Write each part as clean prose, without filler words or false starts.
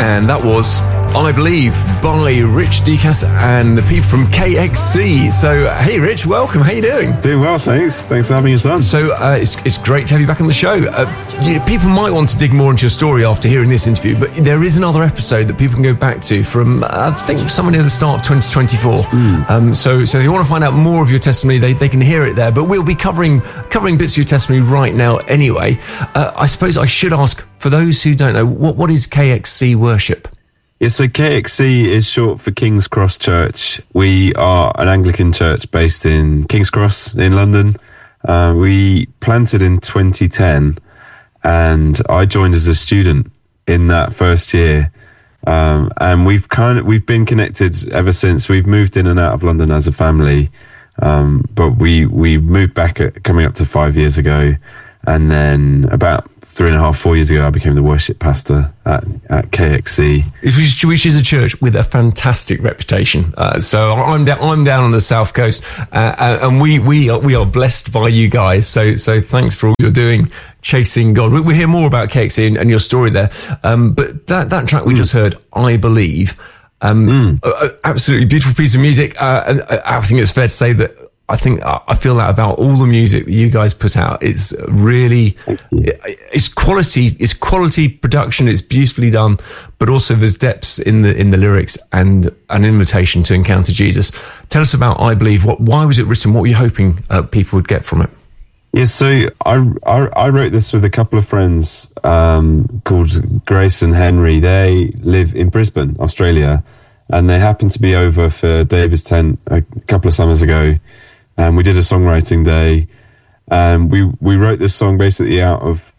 And that was I Believe by Rich Dekas and the people from KXC. So, hey, Rich, welcome. How you doing? Doing well, thanks. Thanks for having us on. So, it's great to have you back on the show. People might want to dig more into your story after hearing this interview, but there is another episode that people can go back to from, I think, somewhere near the start of 2024. So if you want to find out more of your testimony, they can hear it there. But we'll be covering bits of your testimony right now anyway. I suppose I should ask, for those who don't know, what is KXC Worship? Yeah, so KXC is short for King's Cross Church. We are an Anglican church based in King's Cross in London. We planted in 2010, and I joined as a student in that first year. And we've been connected ever since. We've moved in and out of London as a family. But we moved back coming up to 5 years ago. And then about 3.5-4 years ago, I became the worship pastor at KXC, which is a church with a fantastic reputation. So I'm down on the south coast, and we are blessed by you guys. So thanks for all you're doing, chasing God. We'll hear more about KXC and your story there. But that track we just heard, I Believe, absolutely beautiful piece of music. And I think it's fair to say that. I feel that about all the music that you guys put out. It's really, it's quality production. It's beautifully done, but also there's depths in the lyrics and an invitation to encounter Jesus. Tell us about I Believe. Why was it written? What were you hoping people would get from it? Yeah, so I wrote this with a couple of friends called Grace and Henry. They live in Brisbane, Australia, and they happened to be over for David's Tent a couple of summers ago. And we did a songwriting day, and we wrote this song basically out of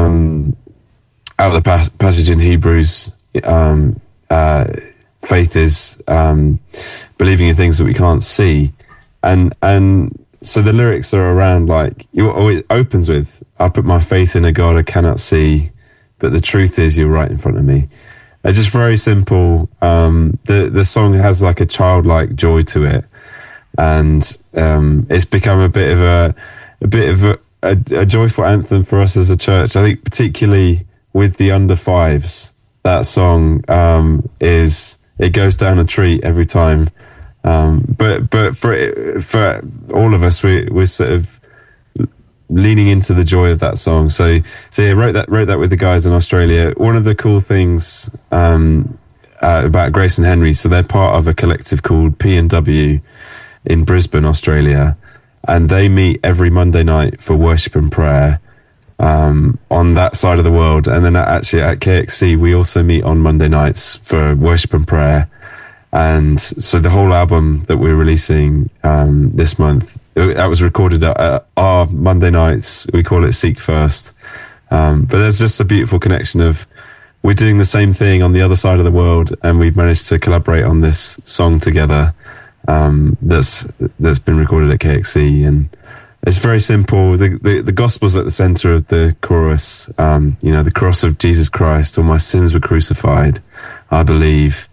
the passage in Hebrews. Faith is believing in things that we can't see, and so the lyrics are around it opens with, "I put my faith in a God I cannot see, but the truth is you're right in front of me." It's just very simple. The song has like a childlike joy to it. And it's become a bit of a joyful anthem for us as a church. I think particularly with the under fives, that song it goes down a treat every time. But for all of us, we're sort of leaning into the joy of that song. So yeah, wrote that with the guys in Australia. One of the cool things about Grace and Henry, so they're part of a collective called P&W. In Brisbane, Australia, and they meet every Monday night for worship and prayer on that side of the world. And then actually at KXC, we also meet on Monday nights for worship and prayer. And so the whole album that we're releasing this month, that was recorded at our Monday nights. We call it Seek First. But there's just a beautiful connection of we're doing the same thing on the other side of the world, and we've managed to collaborate on this song together. That's been recorded at KXC, and it's very simple. The gospel's at the center of the chorus. The cross of Jesus Christ, all my sins were crucified. I believe.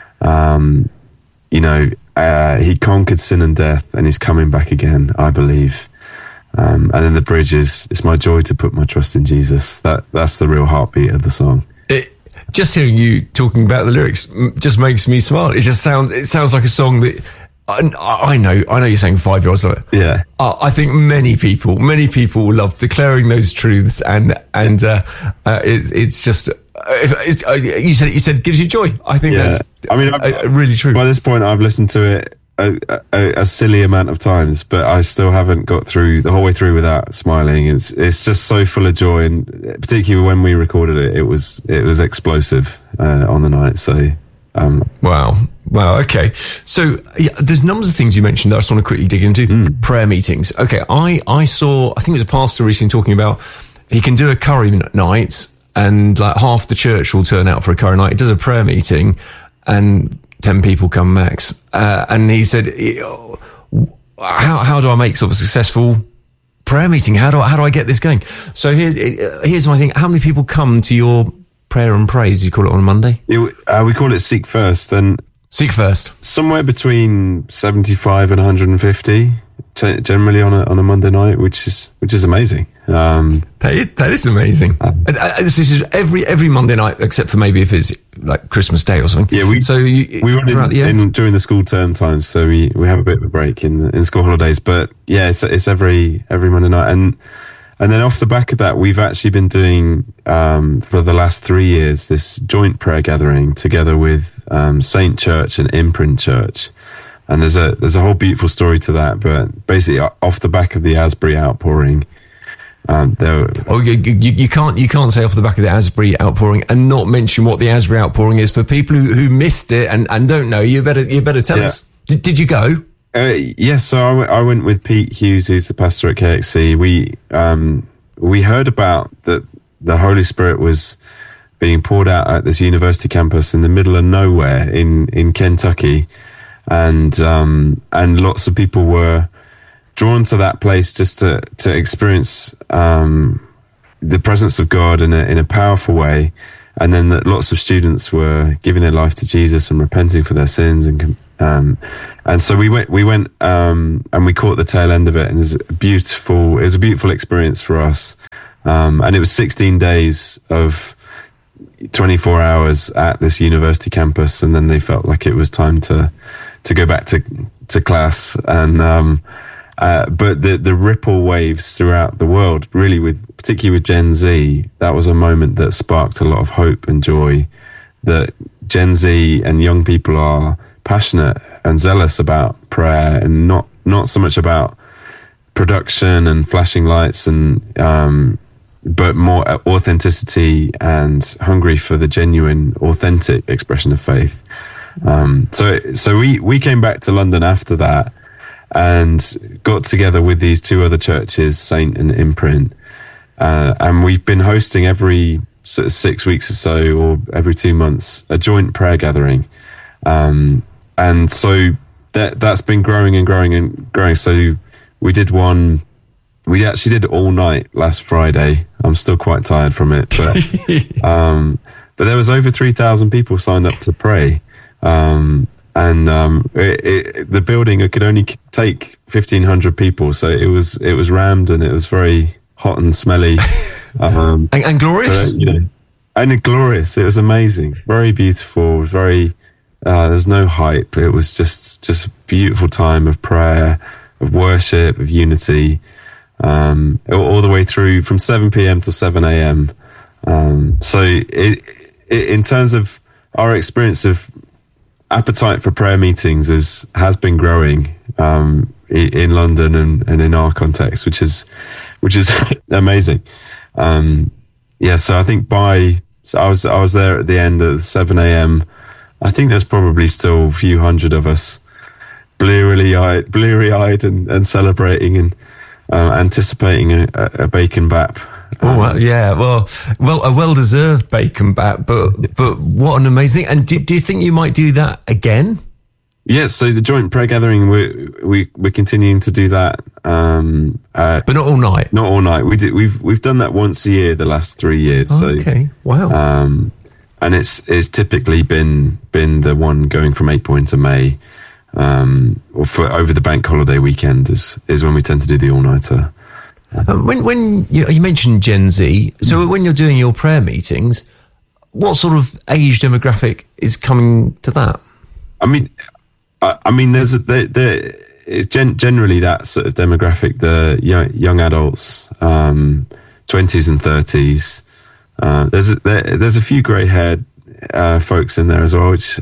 He conquered sin and death, and he's coming back again. I believe. And then the bridge is, it's my joy to put my trust in Jesus. That's the real heartbeat of the song. Just hearing you talking about the lyrics just makes me smile. It sounds like a song that I know you're saying 5-year-olds love it. Yeah. I think many people love declaring those truths, and it's just you said gives you joy. I think that's really true. By this point, I've listened to it a silly amount of times, but I still haven't got through the whole way through without smiling. It's just so full of joy, and particularly when we recorded it, it was explosive on the night. So wow, okay. So there's numbers of things you mentioned that I just want to quickly dig into. Prayer meetings. Okay, I think it was a pastor recently talking about he can do a curry night, and like half the church will turn out for a curry night. He does a prayer meeting, and 10 people come max. And he said, how do I make sort of a successful prayer meeting? How do I get this going? So here's my thing. How many people come to your prayer and praise? You call it on a Monday? We call it Seek First. And Seek First. Somewhere between 75 and 150. generally on a Monday night, which is amazing. That is amazing. This is every Monday night, except for maybe if it's like Christmas Day or something. Yeah, we run during the school term times, so we have a bit of a break in school holidays. But yeah, it's every Monday night, and then off the back of that, we've actually been doing for the last 3 years this joint prayer gathering together with Saint Church and Imprint Church. And there's a whole beautiful story to that, but basically off the back of the Asbury outpouring, you can't say off the back of the Asbury outpouring and not mention what the Asbury outpouring is for people who missed it and don't know. You better tell us. Did you go? Yes, so I went with Pete Hughes, who's the pastor at KXC. We heard about that the Holy Spirit was being poured out at this university campus in the middle of nowhere in Kentucky. And lots of people were drawn to that place just to experience the presence of God in a powerful way, and then that lots of students were giving their life to Jesus and repenting for their sins, and so we went and we caught the tail end of it, and it was a beautiful experience for us, and it was 16 days of 24 hours at this university campus, and then they felt like it was time to go back to class, and but the ripple waves throughout the world, really, particularly with Gen Z, that was a moment that sparked a lot of hope and joy, that Gen Z and young people are passionate and zealous about prayer, and not so much about production and flashing lights, and but more authenticity and hungry for the genuine, authentic expression of faith. So we came back to London after that and got together with these two other churches, Saint and Imprint, and we've been hosting every sort of 6 weeks or so, or every 2 months, a joint prayer gathering, and so that's been growing and growing and growing. So we actually did all night last Friday. I'm still quite tired from it, but there was over 3,000 people signed up to pray. The building could only take 1,500 people, so it was rammed, and it was very hot and smelly, and glorious. And glorious. It was amazing, very beautiful, very. There's no hype. It was just a beautiful time of prayer, of worship, of unity, all the way through from 7 p.m. to 7 a.m. So in terms of our experience of appetite for prayer meetings has been growing in London and in our context, which is amazing. So I think I was there at the end at 7 a.m. I think there's probably still a few hundred of us, bleary-eyed and celebrating and anticipating a bacon bap. Well, a well-deserved bacon bat, but what an amazing! And do you think you might do that again? Yes. So the joint prayer gathering, we're continuing to do that, but not all night. Not all night. We've done that once a year the last 3 years. Okay. Wow. And it's typically been the one going from April into May, or for over the bank holiday weekend is when we tend to do the all-nighter. When you mentioned Gen Z, so when you're doing your prayer meetings, what sort of age demographic is coming to that? I mean, it's generally that sort of demographic, the young adults, 20s and 30s. There's a few grey-haired folks in there as well, which,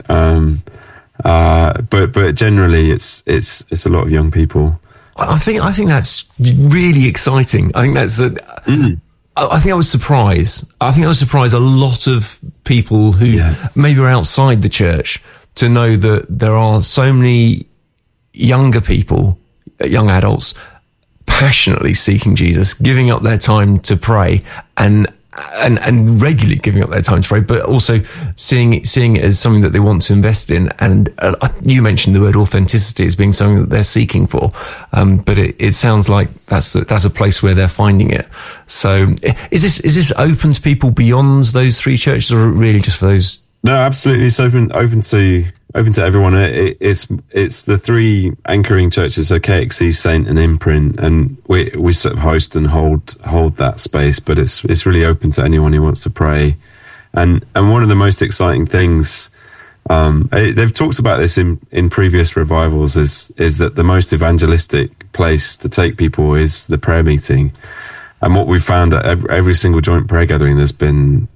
but generally it's a lot of young people. I think that's really exciting. I think that's I think I was surprised. I think I was surprised a lot of people who maybe are outside the church to know that there are so many younger people, young adults, passionately seeking Jesus, giving up their time to pray and regularly giving up their time to pray, but also seeing it as something that they want to invest in. And you mentioned the word authenticity as being something that they're seeking for, but it sounds like that's a place where they're finding it. So is this open to people beyond those three churches, or really just for those No, absolutely. It's open to everyone. It's the three anchoring churches, so KXC, Saint, and Imprint, and we sort of host and hold that space. But it's really open to anyone who wants to pray. And one of the most exciting things, they've talked about this in previous revivals, is that the most evangelistic place to take people is the prayer meeting. And what we've found at every single joint prayer gathering, there's been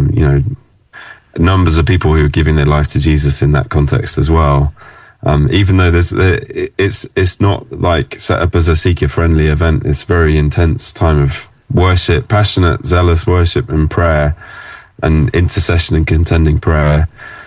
numbers of people who are giving their life to Jesus in that context as well. Even though it's not like set up as a seeker-friendly event. It's a very intense time of worship, passionate, zealous worship and prayer, and intercession and contending prayer.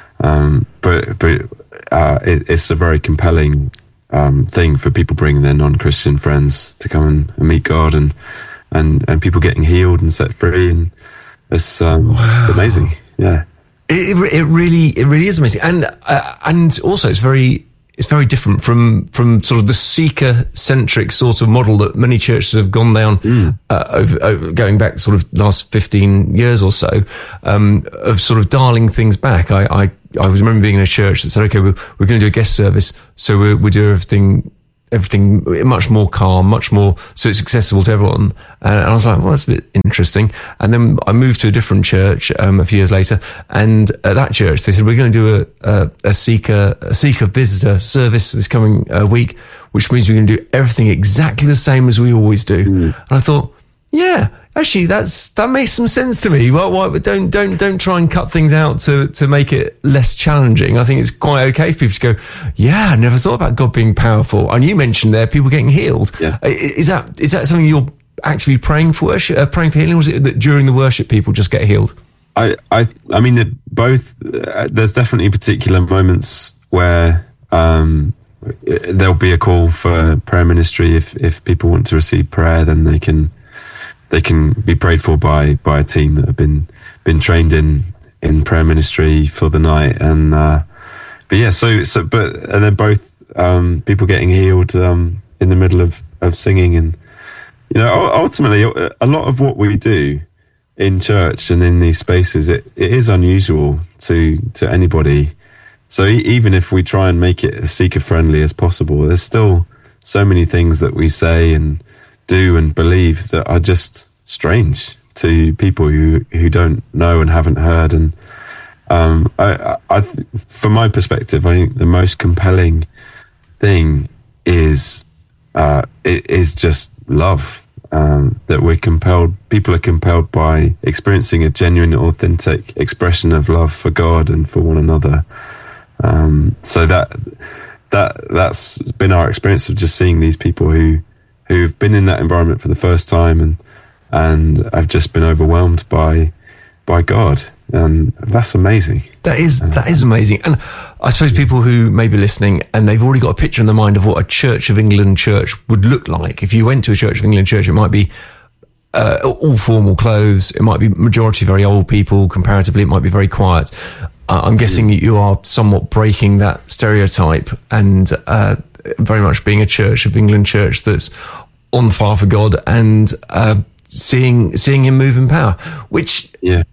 But it's a very compelling thing for people bringing their non-Christian friends to come and meet God, and people getting healed and set free, and it's amazing. Yeah. It really is amazing, and also it's very different from sort of the seeker-centric sort of model that many churches have gone down over going back sort of last 15 years or so, of sort of dialing things back. I remember being in a church that said, okay, we're going to do a guest service, so we do everything much more calm, much more so it's accessible to everyone. And I was like, well, that's a bit interesting. And then I moved to a different church a few years later, and at that church they said, we're going to do a seeker visitor service this coming week, which means we're going to do everything exactly the same as we always do. And I thought, yeah, actually that makes some sense to me. Well, don't try and cut things out to make it less challenging. I think it's quite okay for people to go, yeah, I never thought about God being powerful. And you mentioned there people getting healed. Yeah. Is that something you're actively praying for praying for healing, or is it that during the worship people just get healed? I mean, both. There's definitely particular moments where there'll be a call for prayer ministry. If people want to receive prayer, then they can be prayed for by a team that have been trained in prayer ministry for the night. And but yeah, and then both people getting healed in the middle of singing. And ultimately a lot of what we do in church and in these spaces, it is unusual to anybody. So even if we try and make it as seeker friendly as possible, there's still so many things that we say and do and believe that are just strange to people who don't know and haven't heard. And from my perspective, I think the most compelling thing is just love, that people are compelled by experiencing a genuine, authentic expression of love for God and for one another. So that's been our experience of just seeing these people who've been in that environment for the first time and I've just been overwhelmed by God, and that's amazing. That is amazing. And I suppose people who may be listening and they've already got a picture in their mind of what a Church of England church would look like. If you went to a Church of England church, it might be all formal clothes. It might be majority very old people. Comparatively, it might be very quiet. I'm guessing you are somewhat breaking that stereotype and very much being a Church of England church that's on fire for God and seeing Him move in power. Which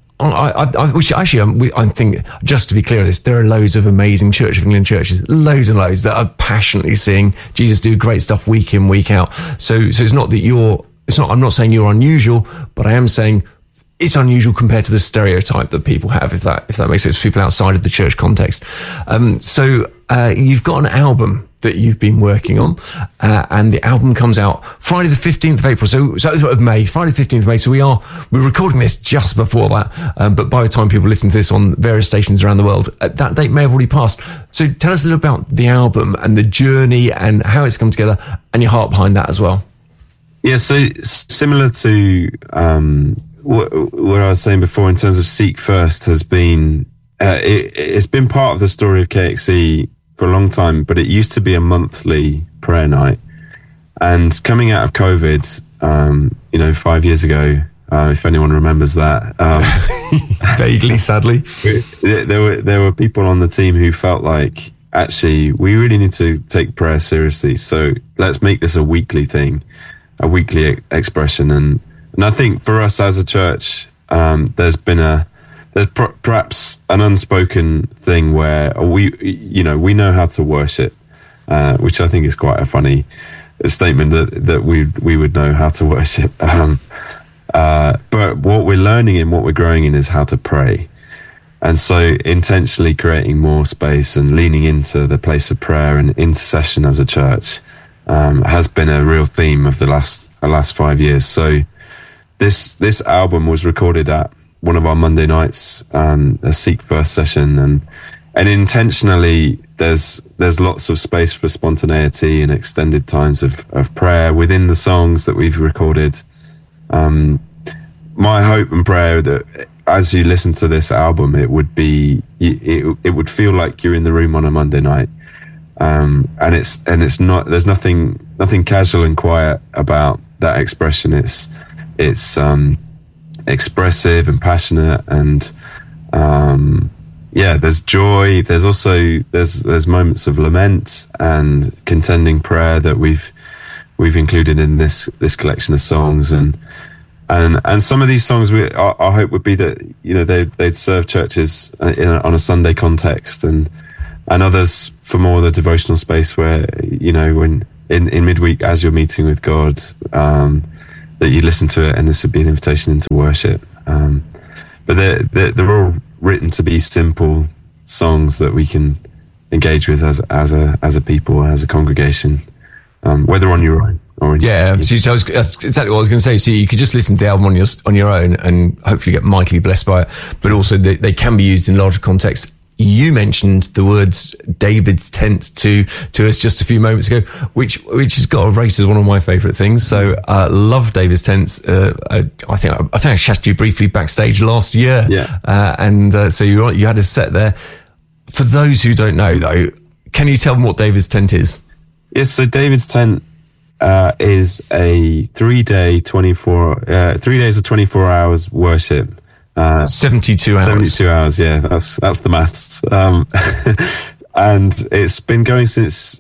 I think, just to be clear on this, there are loads of amazing Church of England churches, loads and loads that are passionately seeing Jesus do great stuff week in, week out. So it's not that I'm not saying you're unusual, but I am saying it's unusual compared to the stereotype that people have, if that makes sense, people outside of the church context. So you've got an album that you've been working on, and the album comes out Friday the 15th of April, so of May, Friday the 15th of May. So we're recording this just before that, but by the time people listen to this on various stations around the world, that date may have already passed. So tell us a little about the album and the journey and how it's come together and your heart behind that as well. Yeah, so similar to what I was saying before in terms of Seek First has been, it's been part of the story of KXC for a long time, but it used to be a monthly prayer night. And coming out of COVID, 5 years ago, if anyone remembers that, vaguely, sadly, there were people on the team who felt like, actually, we really need to take prayer seriously. So let's make this a weekly thing, a weekly expression. And I think for us as a church, there's been a there's perhaps an unspoken thing where we know how to worship, which I think is quite a funny statement that we would know how to worship. But what we're learning and what we're growing in is how to pray. And so intentionally creating more space and leaning into the place of prayer and intercession as a church has been a real theme of the last 5 years. So this album was recorded at one of our Monday nights, a Seek First session, and intentionally there's lots of space for spontaneity and extended times of prayer within the songs that we've recorded. My hope and prayer that as you listen to this album, it would feel like you're in the room on a Monday night, and it's not. There's nothing casual and quiet about that expression. It's expressive and passionate, and there's joy. There's also there's moments of lament and contending prayer that we've included in this collection of songs, and some of these songs, our hope would be that they'd serve churches on a Sunday context, and others for more the devotional space where when in midweek as you're meeting with God, that you listen to it and this would be an invitation into worship. But they're all written to be simple songs that we can engage with as a people, as a congregation, whether on your own. That's exactly what I was going to say. So you could just listen to the album on your own and hopefully get mightily blessed by it. But also they can be used in larger contexts. You mentioned the words David's tent to us just a few moments ago, which has got a rate as one of my favourite things. So love David's tents. I think I chatted to you briefly backstage last year. Yeah. So you had a set there. For those who don't know though, can you tell them what David's tent is? Yes. So David's tent is a 3 days of 24 hours worship. 72 hours. 72 hours, yeah, that's the maths. And it's been going since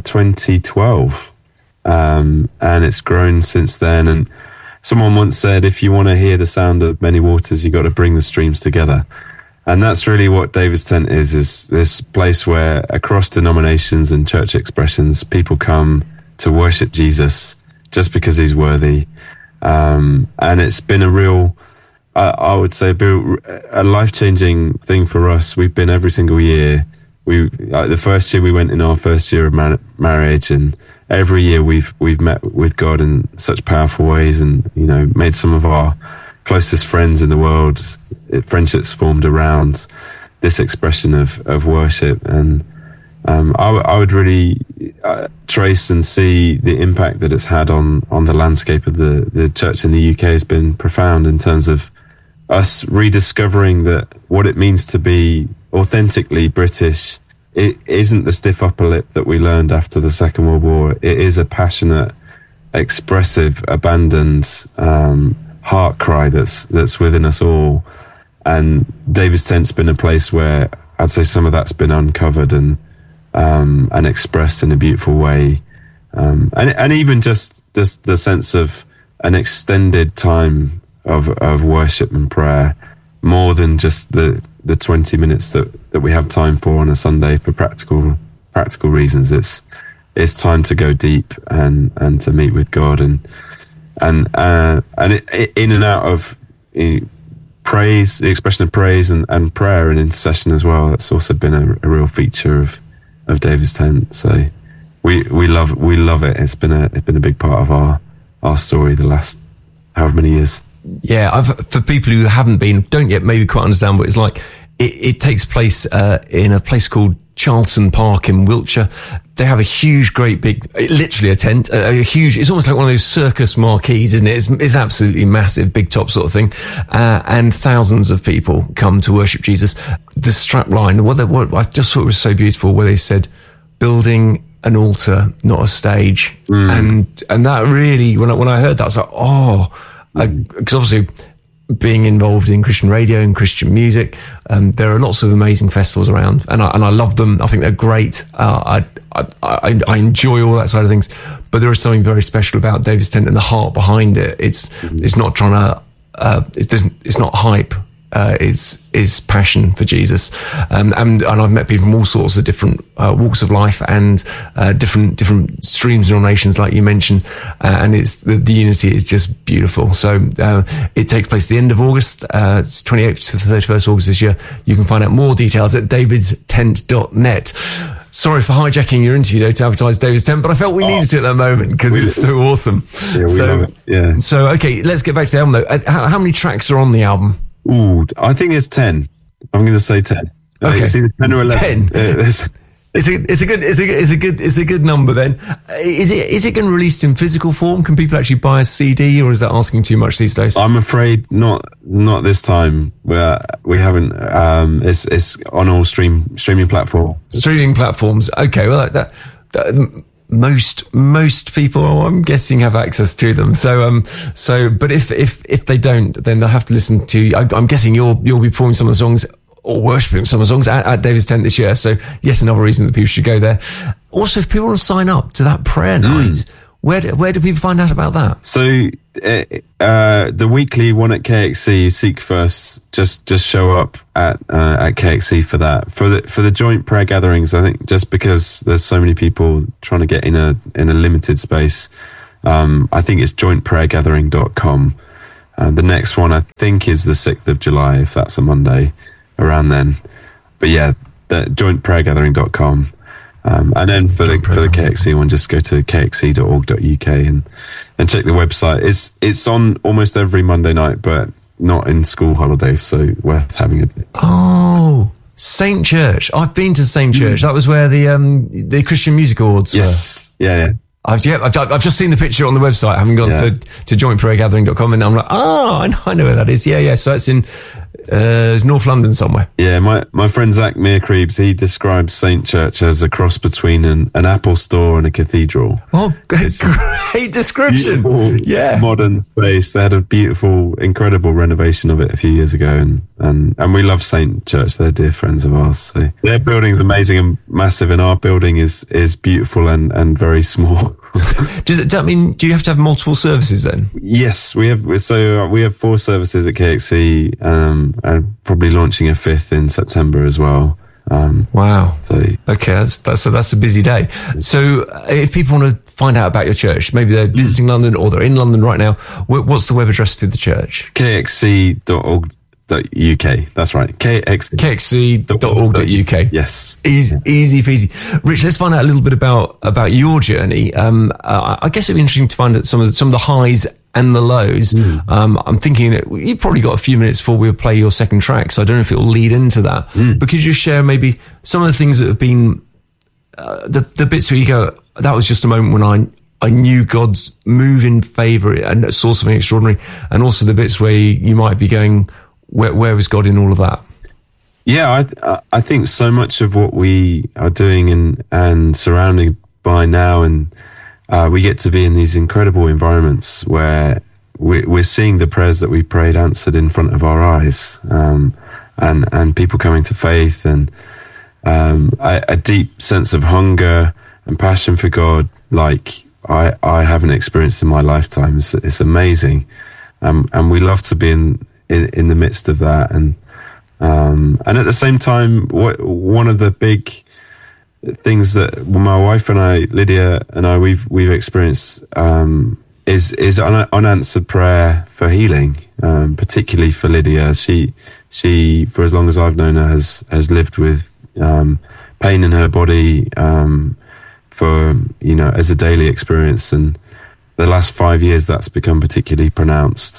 2012, and it's grown since then. And someone once said, if you want to hear the sound of many waters, you got to bring the streams together. And that's really what David's Tent is this place where across denominations and church expressions, people come to worship Jesus just because he's worthy. And it's been a real, I would say, a life-changing thing for us. We've been every single year. The first year we went in our first year of marriage, and every year we've met with God in such powerful ways, and made some of our closest friends in the world. Friendships formed around this expression of worship, and I would really trace and see the impact that it's had on the landscape of the church in the UK has been profound in terms of us rediscovering that what it means to be authentically British, it isn't the stiff upper lip that we learned after the Second World War. It is a passionate, expressive, abandoned heart cry that's within us all. And David's Tent's been a place where I'd say some of that's been uncovered and expressed in a beautiful way, and even just the sense of an extended time of worship and prayer, more than just the 20 minutes that we have time for on a Sunday for practical reasons. It's time to go deep and to meet with God and in and out of praise, the expression of praise and prayer and intercession as well. That's also been a real feature of David's Tent. So we love it. It's been a big part of our story the last however many years. Yeah, for people who don't yet maybe quite understand what it's like, it takes place in a place called Charlton Park in Wiltshire. They have a huge, great big, literally a tent, a huge, it's almost like one of those circus marquees, isn't it? It's absolutely massive, big top sort of thing. And thousands of people come to worship Jesus. The strap line, what I just thought it was so beautiful, where they said, building an altar, not a stage. And that really, when I heard that, I was like, because obviously being involved in Christian radio and Christian music, there are lots of amazing festivals around, and I love them. I think they're great. I enjoy all that side of things, but there is something very special about David's Tent and the heart behind it. It's not trying to, it's not hype. is passion for Jesus, and I've met people from all sorts of different walks of life and different streams and nations, like you mentioned, and it's the unity is just beautiful. So it takes place at the end of August, it's 28th to the 31st August this year. You can find out more details at davidstent.net. Sorry for hijacking your interview, though, to advertise David's Tent, but I felt we needed to at that moment because it's so awesome. Yeah, we love it. Yeah. So, okay, let's get back to the album, though. How many tracks are on the album? Ooh, I think it's 10. I'm going to say 10. Okay. It's either 10 or 11. 10. It's a good number then. Is it going to be released in physical form? Can people actually buy a CD, or is that asking too much these days? I'm afraid not this time. We haven't. It's on all streaming platforms. Streaming platforms. Okay, well that most people, I'm guessing, have access to them. So but if they don't, then they'll have to listen to. I'm guessing you'll be performing some of the songs, or worshipping some of the songs at David's Tent this year. So yes, another reason that people should go there. Also, if people want to sign up to that prayer night, where do people find out about that? So the weekly one at KXC, Seek First, just show up at KXC for that. For the joint prayer gatherings, I think just because there's so many people trying to get in a limited space, I think it's jointprayergathering.com. The next one I think is the 6th of July, if that's a Monday, around then. But yeah, the jointprayergathering.com. And then for the KXC one, just go to kxc.org.uk and check the website. It's on almost every Monday night, but not in school holidays, so worth having a. Oh, Saint Church. I've been to Saint Church. That was where the Christian Music Awards were. Yes. Yeah. I've just seen the picture on the website. I haven't gone to jointprayergathering.com, and I'm like, I know where that is. Yeah. So it's in North London somewhere. Yeah, my friend Zach Meerkreebs, he describes Saint Church as a cross between an Apple store and a cathedral. Oh, great description. Yeah. Modern space. They had a beautiful, incredible renovation of it a few years ago, and we love Saint Church. They're dear friends of ours. So their building's amazing and massive, and our building is beautiful and very small. Does that mean, do you have to have multiple services then? Yes, we have. So we have 4 services at KXC, and probably launching a 5th in September as well. Wow. So okay, that's a busy day. So if people want to find out about your church, maybe they're visiting London or they're in London right now, what's the web address for the church? kxc.org.uk. That's right. kxc.org.uk. Yes. Easy peasy. Rich, let's find out a little bit about your journey. I guess it'd be interesting to find out some of the highs and the lows. I'm thinking that you've probably got a few minutes before we'll play your second track, so I don't know if it will lead into that. But could you share maybe some of the things that have been the bits where you go, that was just a moment when I knew God's move in favour and saw something extraordinary, and also the bits where you might be going, where was God in all of that? Yeah, I think so much of what we are doing and surrounded by now, and we get to be in these incredible environments where we're seeing the prayers that we prayed answered in front of our eyes, and people coming to faith, and a deep sense of hunger and passion for God like I haven't experienced in my lifetime. It's amazing, and we love to be in the midst of that, and at the same time, one of the big things that my wife and I, Lydia and I, we've experienced is unanswered prayer for healing, particularly for Lydia. She for as long as I've known her has lived with pain in her body for as a daily experience, and the last 5 years that's become particularly pronounced.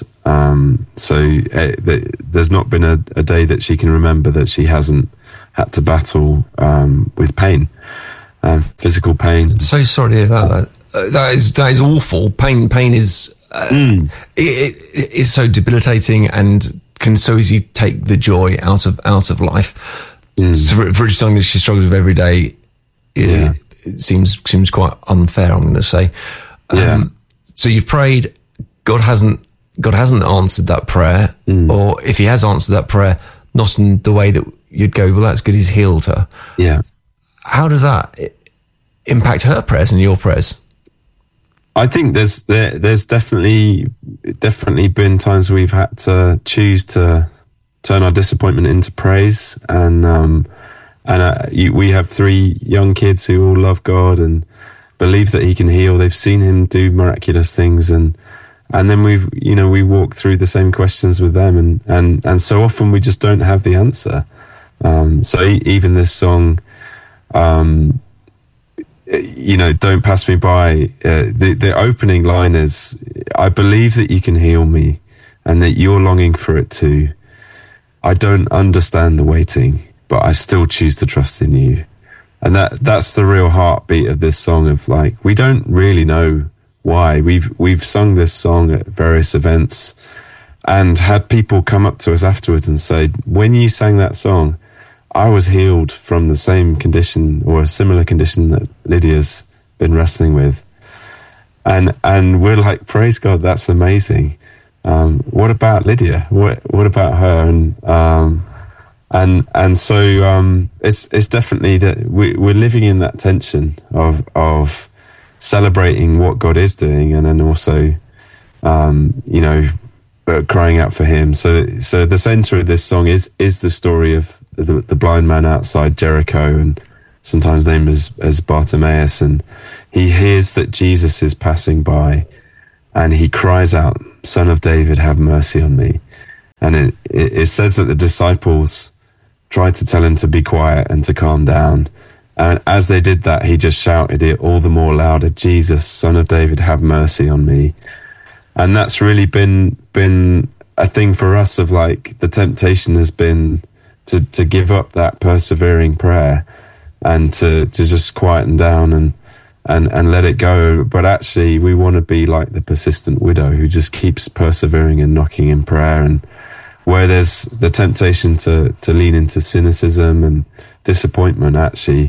There's not been a day that she can remember that she hasn't had to battle with pain, physical pain. So sorry to hear that. That is awful. Pain is it is so debilitating and can so easily take the joy out of life. So for something that she struggles with every day, it seems quite unfair, I'm going to say. So you've prayed, God hasn't answered that prayer, or if he has answered that prayer, not in the way that you'd go, well, that's good, he's healed her. Yeah. How does that impact her prayers and your prayers? I think there's definitely been times we've had to choose to turn our disappointment into praise. And we have 3 young kids who all love God and believe that he can heal. They've seen him do miraculous things, and then we walk through the same questions with them, and so often we just don't have the answer. So even this song, don't pass me by. The opening line is, I believe that you can heal me and that you're longing for it too. I don't understand the waiting, but I still choose to trust in you. And that's the real heartbeat of this song, of like, we don't really know why. We've sung this song at various events and had people come up to us afterwards and say, when you sang that song, I was healed from the same condition or a similar condition that Lydia's been wrestling with. And we're like, praise God, that's amazing. What about Lydia? What about her? And so it's definitely that we're living in that tension of celebrating what God is doing, and then also crying out for him. So the center of this song is the story of the blind man outside Jericho, and sometimes named as Bartimaeus, and he hears that Jesus is passing by, and he cries out, "Son of David, have mercy on me." And it says that the disciples tried to tell him to be quiet and to calm down, and as they did that, he just shouted it all the more louder, "Jesus, Son of David, have mercy on me." And that's really been a thing for us, of like, the temptation has been to give up that persevering prayer and to just quieten down and let it go. But actually, we want to be like the persistent widow who just keeps persevering and knocking in prayer. And where there's the temptation to lean into cynicism and disappointment, actually,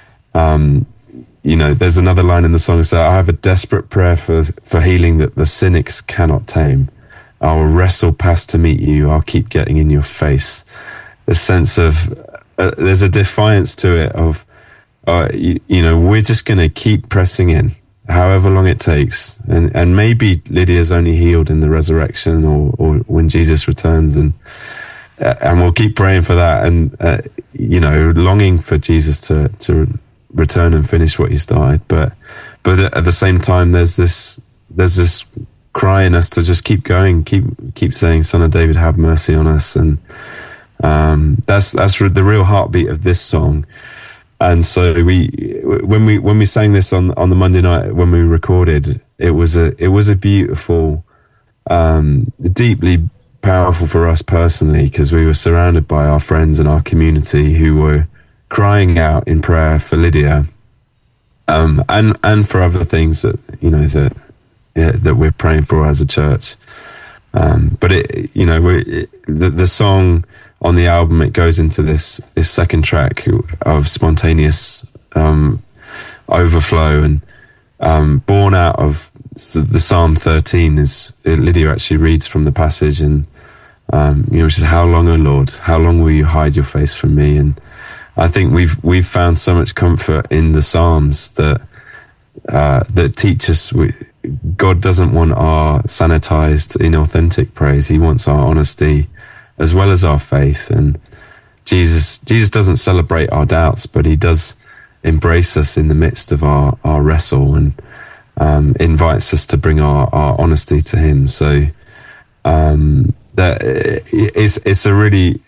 there's another line in the song that says, "I have a desperate prayer for healing that the cynics cannot tame. I will wrestle past to meet you. I'll keep getting in your face." The sense of there's a defiance to it of we're just going to keep pressing in, however long it takes, and maybe Lydia's only healed in the resurrection or when Jesus returns, and we'll keep praying for that, and longing for Jesus to return and finish what he started. But at the same time, there's this cry in us to just keep going, keep saying, "Son of David, have mercy on us." And that's the real heartbeat of this song. And so when we sang this on the Monday night when we recorded, it was a beautiful, deeply powerful for us personally, because we were surrounded by our friends and our community who were crying out in prayer for Lydia, and for other things that that we're praying for as a church. But the song on the album, it goes into this second track of spontaneous overflow, and born out of the Psalm 13 is Lydia actually reads from the passage, and which says, "How long, O Lord? How long will you hide your face from me?" And I think we've found so much comfort in the Psalms that teach us God doesn't want our sanitized, inauthentic praise. He wants our honesty as well as our faith. And Jesus doesn't celebrate our doubts, but he does embrace us in the midst of our wrestle, and invites us to bring our honesty to him. So that it's a really,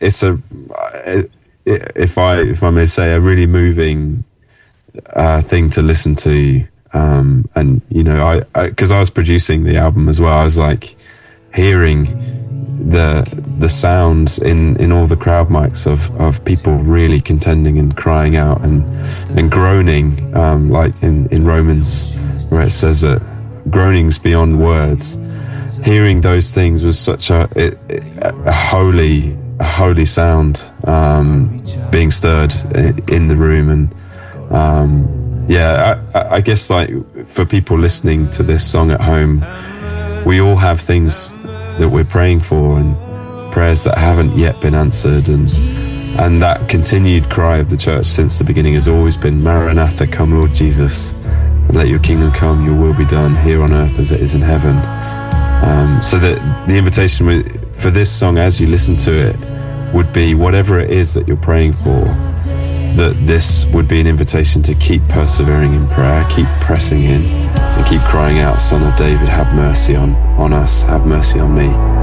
if I may say, a really moving thing to listen to. And because I was producing the album as well, I was like hearing the sounds in all the crowd mics of people really contending and crying out and groaning, like in Romans, where it says that groanings beyond words. Hearing those things was such a holy sound being stirred in the room. And I guess, like, for people listening to this song at home, we all have things that we're praying for, and prayers that haven't yet been answered, and that continued cry of the church since the beginning has always been, "Maranatha, come Lord Jesus, let your kingdom come, your will be done here on earth as it is in heaven." So that the invitation for this song, as you listen to it, would be whatever it is that you're praying for, that this would be an invitation to keep persevering in prayer, keep pressing in, and keep crying out, Son of David, have mercy on us, have mercy on me.